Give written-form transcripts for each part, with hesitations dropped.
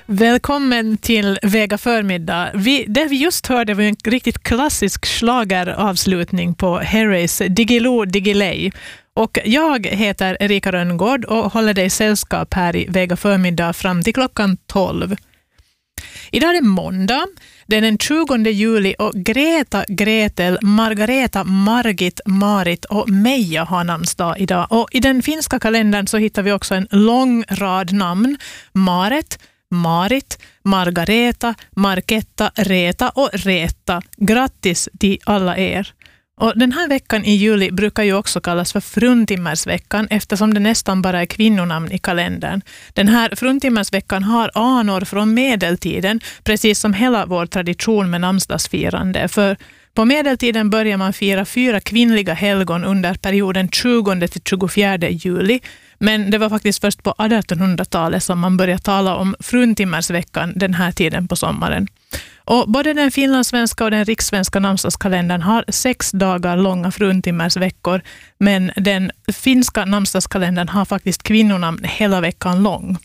Välkommen till Vega förmiddag. Det vi just hörde var en riktigt klassisk schlageravslutning på Herreys Diggiloo Diggiley. Och jag heter Erika Rönngård och håller dig sällskap här i Vega förmiddag fram till klockan 12. Idag är det måndag, det är den 20 juli och Greta, Gretel, Margareta, Margit, Marit och Meja har namnsdag idag. Och i den finska kalendern så hittar vi också en lång rad namn. Maret, Marit, Margareta, Marketta, Reta och Reta. Grattis till alla er! Och den här veckan i juli brukar ju också kallas för fruntimmersveckan eftersom det nästan bara är kvinnonamn i kalendern. Den här fruntimmersveckan har anor från medeltiden, precis som hela vår tradition med namnsdagsfirande. För på medeltiden börjar man fira 4 kvinnliga helgon under perioden 20 till 24 juli. Men det var faktiskt först på 1800-talet som man började tala om fruntimmersveckan den här tiden på sommaren. Och både den finlandssvenska och den rikssvenska namnsdagskalendern har 6 dagar långa fruntimmersveckor, men den finska namnsdagskalendern har faktiskt kvinnonamn hela veckan lång.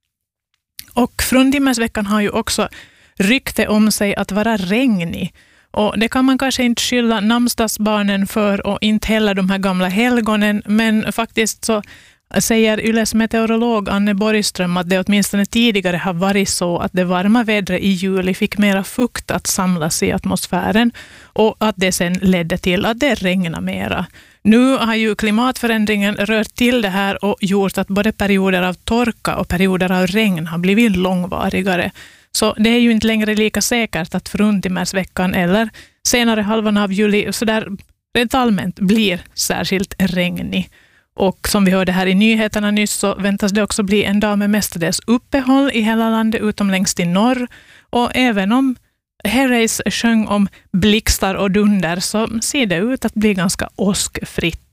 Och fruntimmersveckan har ju också rykte om sig att vara regnig. Och det kan man kanske inte skylla namnsdagsbarnen för och inte heller de här gamla helgonen, men faktiskt så säger Yles meteorolog Anne Borgström att det åtminstone tidigare har varit så att det varma vädret i juli fick mera fukt att samlas i atmosfären och att det sen ledde till att det regnade mera. Nu har ju klimatförändringen rört till det här och gjort att både perioder av torka och perioder av regn har blivit långvarigare. Så det är ju inte längre lika säkert att fruntimmersveckan eller senare halvan av juli så där rent allmänt blir särskilt regnig. Och som vi hörde här i nyheterna nyss så väntas det också bli en dag med mestadels uppehåll i hela landet utom längst i norr. Och även om Herreys sjöng om blixtar och dunder så ser det ut att bli ganska åskfritt.